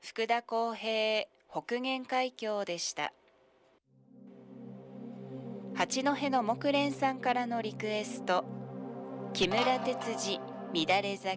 福田康平北限海峡でした。八戸の木蓮さんからのリクエスト、木村哲司、乱れ咲